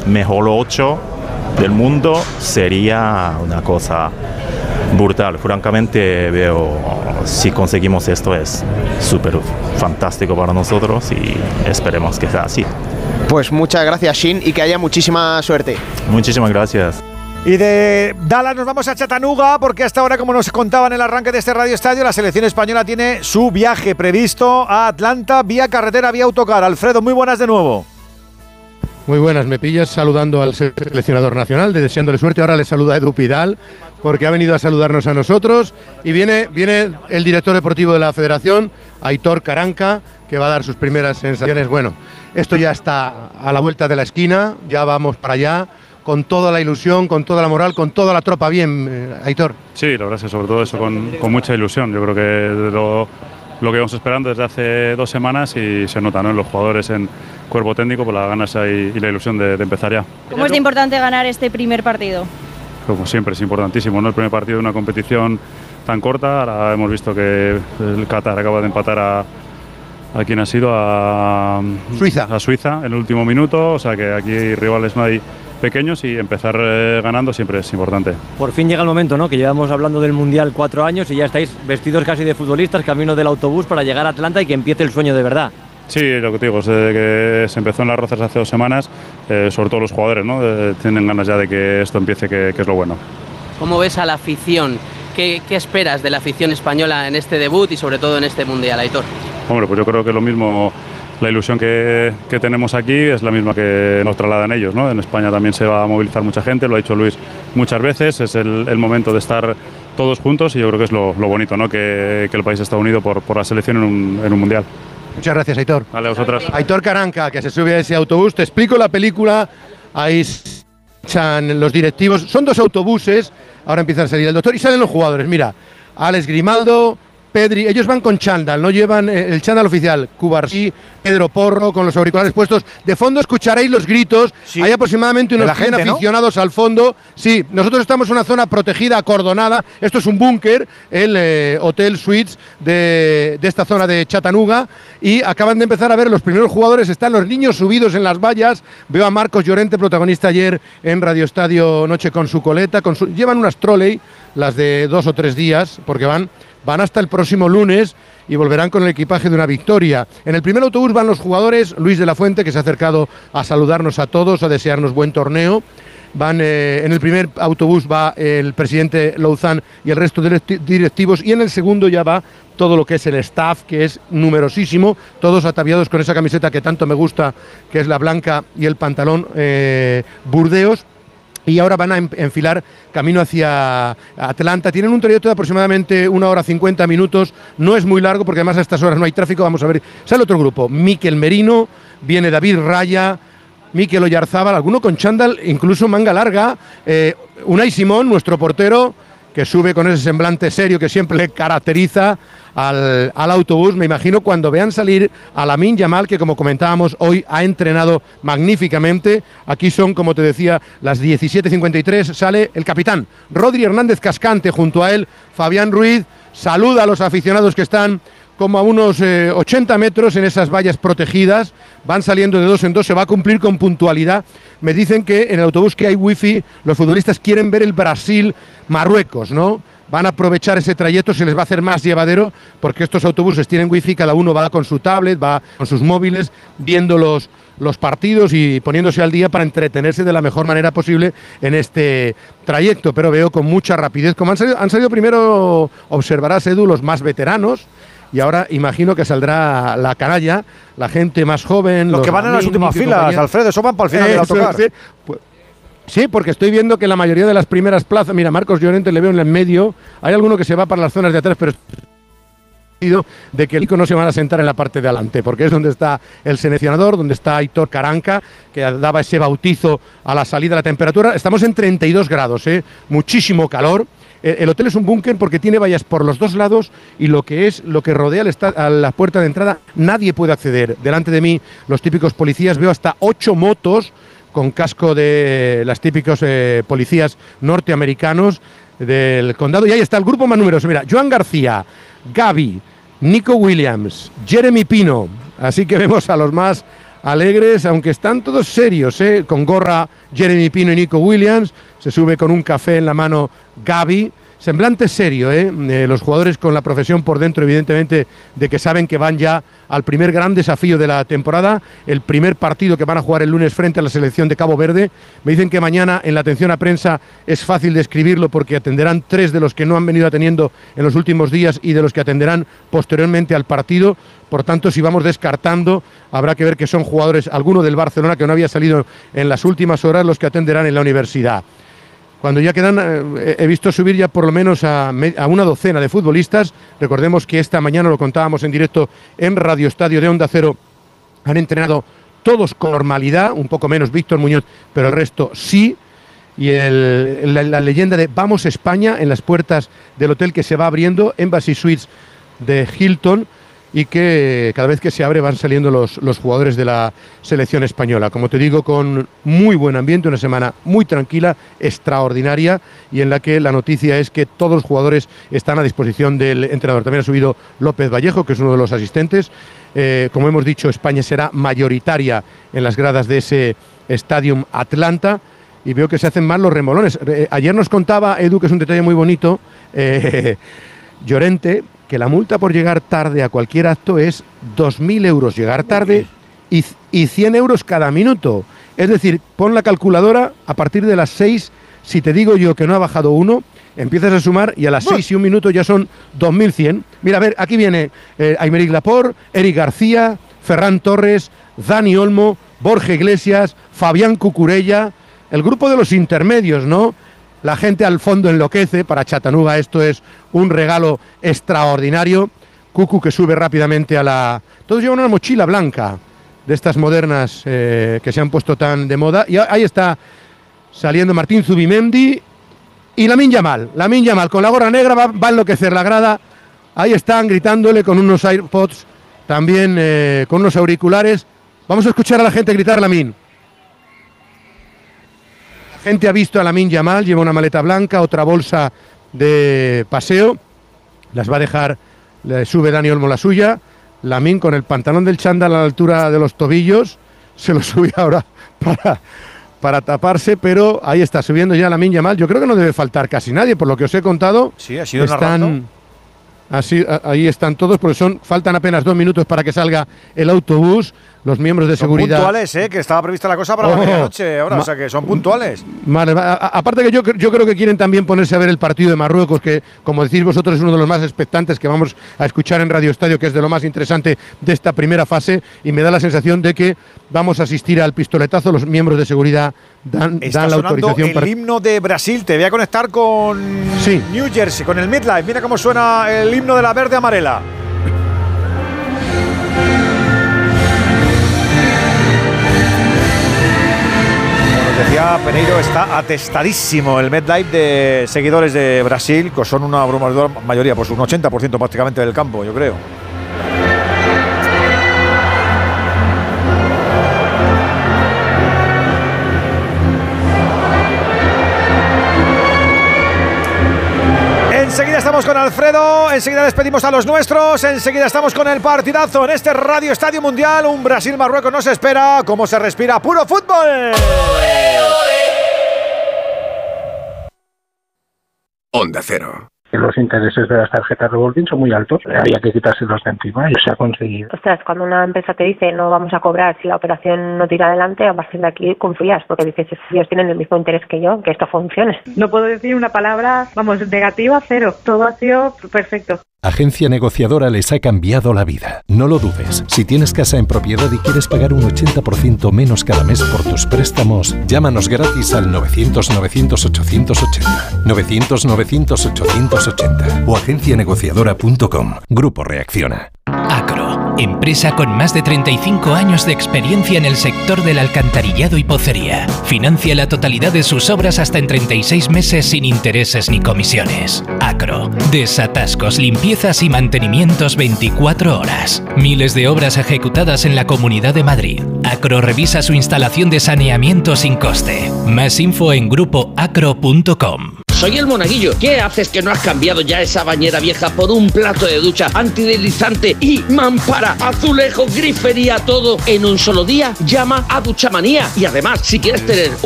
mejor 8 del mundo sería una cosa brutal. Francamente veo, si conseguimos esto es súper fantástico para nosotros y esperemos que sea así. Pues muchas gracias, Shin, y que haya muchísima suerte. Muchísimas gracias. Y de Dallas nos vamos a Chattanooga, porque hasta ahora, como nos contaban en el arranque de este Radio Estadio, la selección española tiene su viaje previsto a Atlanta vía carretera, vía autocar. Alfredo, muy buenas de nuevo. Muy buenas, me pillas saludando al seleccionador nacional, deseándole suerte. Ahora le saluda Edu Pidal, porque ha venido a saludarnos a nosotros. Y viene el director deportivo de la federación, Aitor Karanka, que va a dar sus primeras sensaciones. Bueno, esto ya está a la vuelta de la esquina, ya vamos para allá, con toda la ilusión, con toda la moral, con toda la tropa. Bien, Aitor. Sí, la verdad es que sobre todo eso con mucha ilusión. Yo creo que lo que vamos esperando desde hace 2 semanas y se nota, ¿no?, en los jugadores, en cuerpo técnico, por las ganas y la ilusión de empezar ya. ¿Cómo es de importante ganar este primer partido? Como siempre, es importantísimo, ¿no? El primer partido de una competición tan corta. Ahora hemos visto que el Qatar acaba de empatar a quien ha sido, a Suiza en el último minuto. O sea que aquí rivales no hay pequeños y empezar ganando siempre es importante. Por fin llega el momento, ¿no?, que llevamos hablando del Mundial 4 años y ya estáis vestidos casi de futbolistas, camino del autobús para llegar a Atlanta y que empiece el sueño de verdad. Sí, lo que te digo, desde que se empezó en Las Rozas hace 2 semanas, sobre todo los jugadores, ¿no?, tienen ganas ya de que esto empiece, que es lo bueno. ¿Cómo ves a la afición? ¿Qué esperas de la afición española en este debut y sobre todo en este Mundial, Aitor? Hombre, pues yo creo que lo mismo. La ilusión que tenemos aquí es la misma que nos trasladan ellos, ¿no? En España también se va a movilizar mucha gente, lo ha dicho Luis muchas veces, es el momento de estar todos juntos y yo creo que es lo bonito, ¿no?, que el país está unido por la selección en un mundial. Muchas gracias, Aitor. Vale, a vosotras. Aitor Karanka, que se sube a ese autobús. Te explico la película. Ahí echan los directivos. Son 2 autobuses. Ahora empieza a salir el doctor y salen los jugadores. Mira, Alex Grimaldo, Pedri, ellos van con chándal, no llevan el chándal oficial. Cubarsí, Pedro Porro, con los auriculares puestos. De fondo escucharéis los gritos. Sí. Hay aproximadamente unos 100 aficionados, ¿no?, al fondo. Sí, nosotros estamos en una zona protegida, acordonada. Esto es un búnker, el Hotel Suites de esta zona de Chattanooga. Y acaban de empezar a ver los primeros jugadores. Están los niños subidos en las vallas. Veo a Marcos Llorente, protagonista ayer en Radio Estadio Noche, con su coleta. Llevan unas trolley, las de 2 o 3 días, porque van hasta el próximo lunes y volverán con el equipaje de una victoria. En el primer autobús van los jugadores, Luis de la Fuente, que se ha acercado a saludarnos a todos, a desearnos buen torneo. En el primer autobús va el presidente Louzán y el resto de directivos, y en el segundo ya va todo lo que es el staff, que es numerosísimo, todos ataviados con esa camiseta que tanto me gusta, que es la blanca, y el pantalón Burdeos. Y ahora van a enfilar camino hacia Atlanta. Tienen un trayecto de aproximadamente 1 hora 50 minutos. No es muy largo porque además a estas horas no hay tráfico. Vamos a ver, sale otro grupo. Mikel Merino, viene David Raya, Mikel Oyarzábal, alguno con chándal, incluso manga larga. Unai Simón, nuestro portero, que sube con ese semblante serio que siempre le caracteriza al autobús. Me imagino cuando vean salir a Lamine Yamal, que como comentábamos hoy ha entrenado magníficamente. Aquí son, como te decía, las 17:53, sale el capitán Rodri Hernández Cascante, junto a él Fabián Ruiz, saluda a los aficionados que están como a unos 80 metros en esas vallas protegidas. Van saliendo de 2 en 2, se va a cumplir con puntualidad. Me dicen que en el autobús que hay wifi, los futbolistas quieren ver el Brasil-Marruecos, ¿no? Van a aprovechar ese trayecto, se les va a hacer más llevadero, porque estos autobuses tienen wifi, cada uno va con su tablet, va con sus móviles, viendo los partidos y poniéndose al día para entretenerse de la mejor manera posible en este trayecto. Pero veo con mucha rapidez, como han salido primero, observarás, Edu, los más veteranos, y ahora imagino que saldrá la canalla, la gente más joven. Los que van en las últimas filas, Alfredo, eso van para el final del autocar. Sí, porque estoy viendo que la mayoría de las primeras plazas, mira, Marcos Llorente le veo en el medio, hay alguno que se va para las zonas de atrás, pero de que el no se van a sentar en la parte de adelante, porque es donde está el seleccionador, donde está Aitor Karanka, que daba ese bautizo a la salida de la temperatura. Estamos en 32 grados, muchísimo calor. El hotel es un búnker porque tiene vallas por los 2 lados y lo que rodea a la puerta de entrada nadie puede acceder. Delante de mí los típicos policías, veo hasta 8 motos con casco de las típicos policías norteamericanos del condado. Y ahí está el grupo más numeroso. Mira, Joan García, Gavi, Nico Williams, Jeremy Pino. Así que vemos a los más alegres, aunque están todos serios, con gorra Jeremy Pino y Nico Williams. Se sube con un café en la mano Gavi. Semblante serio, los jugadores con la profesión por dentro, evidentemente, de que saben que van ya al primer gran desafío de la temporada, el primer partido que van a jugar el lunes frente a la selección de Cabo Verde. Me dicen que mañana en la atención a prensa es fácil describirlo porque atenderán 3 de los que no han venido atendiendo en los últimos días y de los que atenderán posteriormente al partido. Por tanto, si vamos descartando, habrá que ver que son jugadores, alguno del Barcelona que no había salido en las últimas horas, los que atenderán en la universidad. Cuando ya quedan, he visto subir ya por lo menos a una docena de futbolistas. Recordemos que esta mañana, lo contábamos en directo en Radio Estadio de Onda Cero, han entrenado todos con normalidad, un poco menos Víctor Muñoz, pero el resto sí. Y la leyenda de Vamos España en las puertas del hotel que se va abriendo, Embassy Suites de Hilton, y que cada vez que se abre van saliendo los jugadores de la selección española. Como te digo, con muy buen ambiente, una semana muy tranquila, extraordinaria, y en la que la noticia es que todos los jugadores están a disposición del entrenador. También ha subido López Vallejo, que es uno de los asistentes. Como hemos dicho, España será mayoritaria en las gradas de ese Stadium Atlanta, y veo que se hacen mal los remolones. Ayer nos contaba Edu, que es un detalle muy bonito, Llorente, que la multa por llegar tarde a cualquier acto es 2.000 euros llegar tarde y 100 euros cada minuto. Es decir, pon la calculadora, a partir de las 6, si te digo yo que no ha bajado uno, empiezas a sumar y a las 6 y un minuto ya son 2.100. Mira, a ver, aquí viene Aymeric Laporte, Eric García, Ferran Torres, Dani Olmo, Borja Iglesias, Fabián Cucurella, el grupo de los intermedios, ¿no? La gente al fondo enloquece. Para Chattanooga esto es un regalo extraordinario. Cucu, que sube rápidamente a la... Todos llevan una mochila blanca de estas modernas que se han puesto tan de moda. Y ahí está saliendo Martín Zubimendi y Lamine Yamal. Lamine Yamal con la gorra negra va a enloquecer la grada. Ahí están gritándole con unos AirPods, también con unos auriculares. Vamos a escuchar a la gente gritar Lamine. La gente ha visto a Lamine Yamal, lleva una maleta blanca, otra bolsa de paseo, las va a dejar, le sube Dani Olmo la suya, Lamine con el pantalón del chándal a la altura de los tobillos, se lo sube ahora para taparse, pero ahí está subiendo ya Lamine Yamal. Yo creo que no debe faltar casi nadie, por lo que os he contado. Sí, ha sido narrando. Así, ahí están todos, porque faltan apenas 2 minutos para que salga el autobús. Los miembros de seguridad. Son puntuales, que estaba prevista la cosa para la medianoche ahora, o sea que son puntuales. Vale, aparte que yo creo que quieren también ponerse a ver el partido de Marruecos, que como decís vosotros es uno de los más expectantes que vamos a escuchar en Radio Estadio, que es de lo más interesante de esta primera fase, y me da la sensación de que vamos a asistir al pistoletazo. Los miembros de seguridad dan la autorización para el himno de Brasil. Te voy a conectar con New Jersey, con el MetLife. Mira cómo suena el himno de la verde amarela. Decía Peneiro, está atestadísimo el MetLife de seguidores de Brasil, que son una abrumadora mayoría, pues un 80% prácticamente del campo, yo creo. Enseguida estamos con Alfredo, enseguida despedimos a los nuestros, enseguida estamos con el partidazo en este Radio Estadio Mundial. Un Brasil-Marruecos nos espera. ¿Cómo se respira? ¡Puro fútbol! Onda Cero. Los intereses de las tarjetas revolving son muy altos, había que quitárselos de encima y se ha conseguido. Ostras, cuando una empresa te dice no vamos a cobrar si la operación no tira adelante, a partir de aquí confías, porque dices, ellos tienen el mismo interés que yo, que esto funcione. No puedo decir una palabra, negativa, cero. Todo ha sido perfecto. Agencia Negociadora les ha cambiado la vida. No lo dudes. Si tienes casa en propiedad y quieres pagar un 80% menos cada mes por tus préstamos, llámanos gratis al 900-900-880. 900-900-880 o agencianegociadora.com. Grupo Reacciona. Acro, empresa con más de 35 años de experiencia en el sector del alcantarillado y pocería. Financia la totalidad de sus obras hasta en 36 meses sin intereses ni comisiones. Acro, desatascos, limpiezas y mantenimientos 24 horas. Miles de obras ejecutadas en la Comunidad de Madrid. Acro revisa su instalación de saneamiento sin coste. Más info en grupoacro.com. soy el Monaguillo. ¿Qué haces que no has cambiado ya esa bañera vieja por un plato de ducha antideslizante y mampara, azulejos, grifería, todo en un solo día? Llama a Duchamanía. Y además, si quieres tener